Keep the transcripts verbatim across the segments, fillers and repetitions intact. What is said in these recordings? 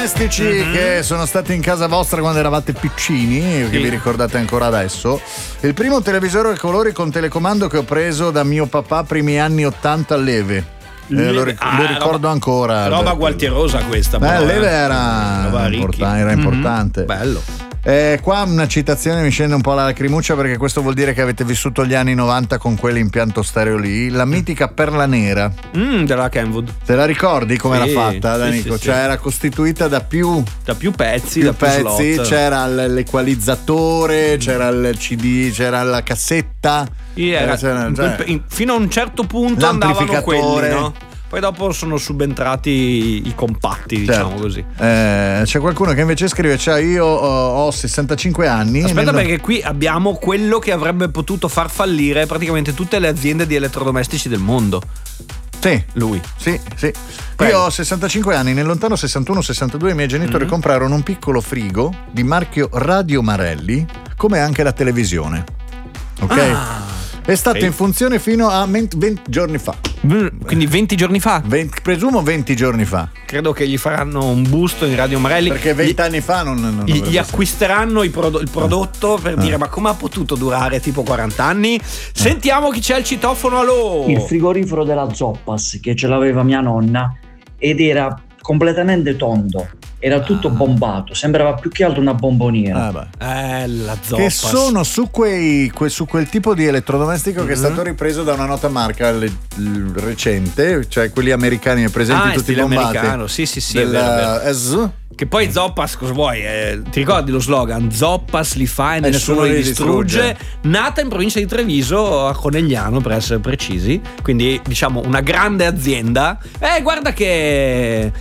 Domestici mm-hmm. che sono stati in casa vostra quando eravate piccini, sì. che vi ricordate ancora adesso. Il primo televisore a colori con telecomando che ho preso da mio papà primi anni ottanta all'Eve. Eh, lo, ric- ah, lo ricordo roba, ancora. Roba gualtierosa questa. Eh, l'Eve era, importan- era importante. Mm-hmm. Bello. Eh, qua una citazione mi scende un po' la lacrimuccia, perché questo vuol dire che avete vissuto gli anni novanta con quell'impianto stereo lì. La mitica Perla Nera mm, della Kenwood. Te la ricordi come sì, era fatta, Danico? Sì, sì, cioè sì. era costituita da più da più pezzi, più da più pezzi slot. C'era l'equalizzatore, c'era il C D, c'era la cassetta. Era, c'era, cioè, in, fino a un certo punto andavano quelli, no? Poi dopo sono subentrati i, i compatti, diciamo certo. così. Eh, c'è qualcuno che invece scrive: cioè io ho, ho sessantacinque anni. Aspetta, nel... perché qui abbiamo quello che avrebbe potuto far fallire praticamente tutte le aziende di elettrodomestici del mondo. Sì, lui. Sì, sì. Prego. Io ho sessantacinque anni, nel lontano sessantuno sessantadue i miei genitori mm-hmm. comprarono un piccolo frigo di marchio Radio Marelli, come anche la televisione. Ok? Ah. È stato okay. in funzione fino a venti giorni fa. Quindi venti giorni fa? venti, presumo venti giorni fa. Credo che gli faranno un busto in Radio Marelli. Perché venti anni fa non, non gli, gli acquisteranno il, prodo- il prodotto per ah. dire: ma come ha potuto durare tipo quaranta anni? Sentiamo chi c'è al citofono. Allo! Il frigorifero della Zoppas, che ce l'aveva mia nonna, ed era completamente tondo. Era tutto bombato, sembrava più che altro una bomboniera. Ah, beh. Eh, la Zoppas. Che sono su quei que, su quel tipo di elettrodomestico mm-hmm. che è stato ripreso da una nota marca le, le, recente, cioè quelli americani presenti ah, tutti bombati. Americano, sì, sì, sì. Della, è vero, è vero. Che poi Zoppas, cosa vuoi? Eh, ti ricordi lo slogan? Zoppas li fa e, e nessuno, nessuno li distrugge. distrugge. Nata in provincia di Treviso, a Conegliano per essere precisi. Quindi diciamo una grande azienda. Eh, guarda che...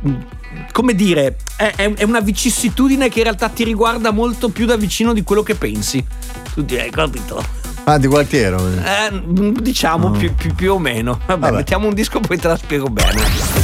come dire, è, è una vicissitudine che in realtà ti riguarda molto più da vicino di quello che pensi. Tu ti hai capito? Ah, di Gualtiero? Eh, diciamo oh. più, più, più o meno. Vabbè, Vabbè, mettiamo un disco poi te la spiego bene.